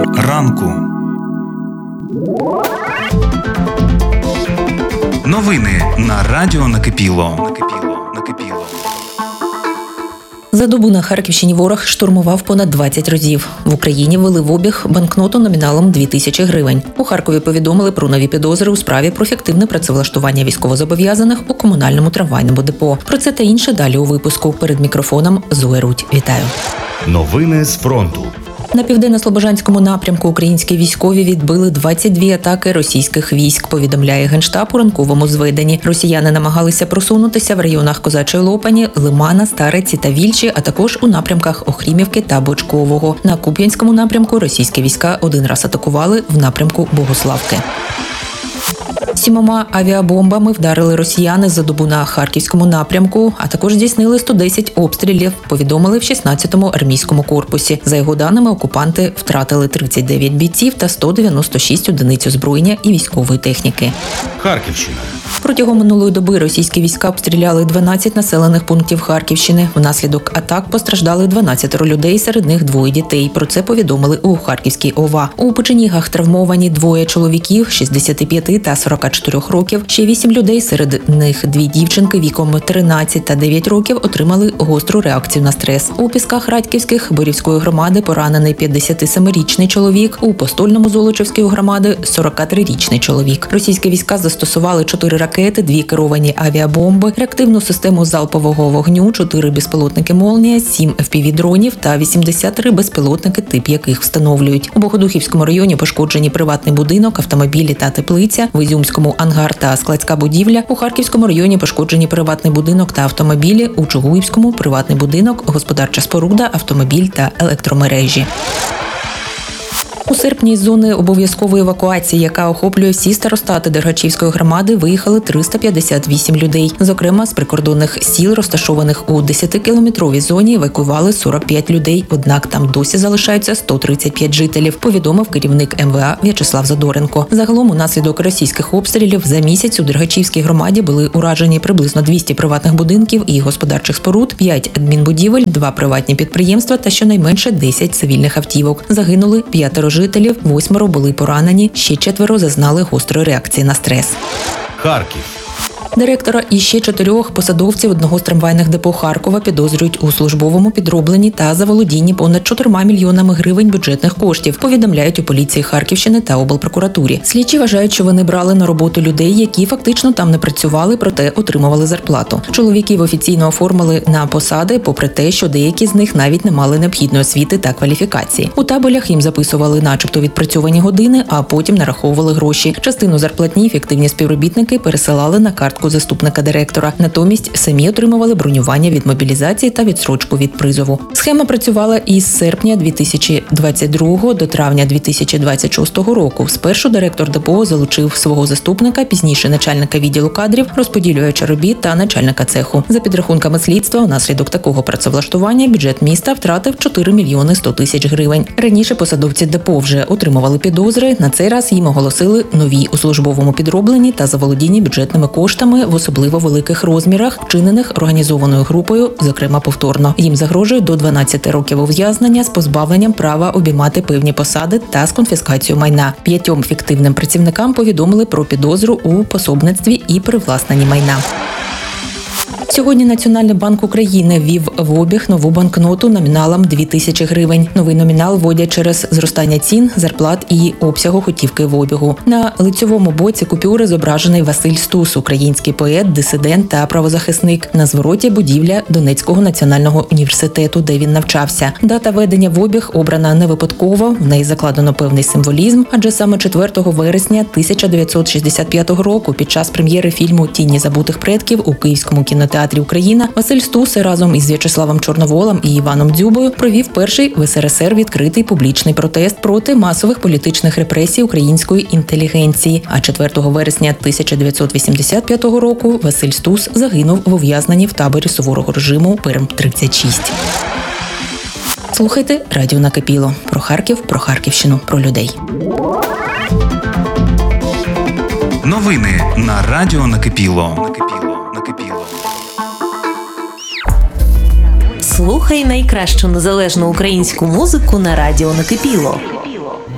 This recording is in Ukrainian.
ранку. Новини на Радіо Накипіло. За добу на Харківщині ворог штурмував понад 20 разів. В Україні ввели в обіг банкноту номіналом 2000 гривень. У Харкові повідомили про нові підозри у справі про фіктивне працевлаштування військовозобов'язаних у комунальному трамвайному депо. Про це та інше далі у випуску. Перед мікрофоном Зоя Рудь. Вітаю. Новини з фронту. На південно-слобожанському напрямку українські військові відбили 22 атаки російських військ, повідомляє Генштаб у ранковому зведенні. Росіяни намагалися просунутися в районах Козачої Лопані, Лимана, Стариці та Вільчі, а також у напрямках Охрімівки та Бочкового. На Куп'янському напрямку російські війська один раз атакували в напрямку Богославки. 7 авіабомбами вдарили росіяни за добу на Харківському напрямку, а також здійснили 110 обстрілів, повідомили в 16-му армійському корпусі. За його даними, окупанти втратили 39 бійців та 196 одиниць озброєння і військової техніки. Харківщина. Протягом минулої доби російські війська обстріляли 12 населених пунктів Харківщини. Внаслідок атак постраждали 12 людей, серед них 2 дітей. Про це повідомили у Харківській ОВА. У Печенігах травмовані 2 чоловіків 65 та 44 років. Ще 8 людей, серед них 2 дівчинки віком 13 та 9 років отримали гостру реакцію на стрес. У Пісках Радьківських Борівської громади поранений 57-річний чоловік. У Постольному Золочівської громади 43-річний чоловік. Російські війська застосували 4 ракети, 2 керовані авіабомби, реактивну систему залпового вогню, 4 безпілотники «Молнія», 7 FPV-дронів та 83 безпілотники, тип яких встановлюють. У Богодухівському районі пошкоджені приватний будинок, автомобілі та теплиця, в Ізюмському ангар та складська будівля, у Харківському районі пошкоджені приватний будинок та автомобілі, у Чугуївському приватний будинок, господарча споруда, автомобіль та електромережі. У серпні з зони обов'язкової евакуації, яка охоплює всі старостати Дергачівської громади, виїхали 358 людей. Зокрема, з прикордонних сіл, розташованих у 10-кілометровій зоні, евакуювали 45 людей, однак там досі залишаються 135 жителів, повідомив керівник МВА В'ячеслав Задоренко. Загалом, унаслідок російських обстрілів, за місяць у Дергачівській громаді були уражені приблизно 200 приватних будинків і господарчих споруд, 5 адмінбудівель, 2 приватні підприємства та щонайменше 10 цивільних автівок. Загинули 5 жителів, 8 були поранені, ще 4 зазнали гострої реакції на стрес. Харків. Директора і ще 4 посадовців одного з трамвайних депо Харкова підозрюють у службовому підробленні та заволодінні понад 4 мільйонами гривень бюджетних коштів, повідомляють у поліції Харківщини та облпрокуратурі. Слідчі вважають, що вони брали на роботу людей, які фактично там не працювали, проте отримували зарплату. Чоловіків офіційно оформили на посади, попри те, що деякі з них навіть не мали необхідної освіти та кваліфікації. У табелях їм записували начебто відпрацьовані години, а потім нараховували гроші. Частину зарплатні фіктивні співробітники пересилали на картку заступника директора. Натомість самі отримували бронювання від мобілізації та відстрочку від призову. Схема працювала із серпня 2022 до травня 2026 року. Спершу директор депо залучив свого заступника, пізніше начальника відділу кадрів, розподілювача робіт та начальника цеху. За підрахунками слідства, внаслідок такого працевлаштування бюджет міста втратив 4 мільйони 100 тисяч гривень. Раніше посадовці депо вже отримували підозри. На цей раз їм оголосили нові у службовому підробленні та заволодінні бюджетними коштами в особливо великих розмірах, вчинених організованою групою, зокрема повторно. Їм загрожує до 12 років ув'язнення з позбавленням права обіймати певні посади та з конфіскацією майна. 5 фіктивним працівникам повідомили про підозру у пособництві і привласненні майна. Сьогодні Національний банк України ввів в обіг нову банкноту номіналом 2000 гривень. Новий номінал вводять через зростання цін, зарплат і обсягу готівки в обігу. На лицьовому боці купюри зображений Василь Стус, український поет, дисидент та правозахисник. На звороті будівля Донецького національного університету, де він навчався. Дата введення в обіг обрана не випадково, в неї закладено певний символізм, адже саме 4 вересня 1965 року під час прем'єри фільму «Тіні забутих предків» у Київському кінотеатрі «Україна» Василь Стус разом із В'ячеславом Чорноволом і Іваном Дзюбою провів перший в СРСР відкритий публічний протест проти масових політичних репресій української інтелігенції. А 4 вересня 1985 року Василь Стус загинув в ув'язненні в таборі суворого режиму Перм-36. Слухайте Радіо Накипіло. Про Харків, про Харківщину, про людей. Новини на Радіо Накипіло. Слухай найкращу незалежну українську музику на Радіо Накипіло.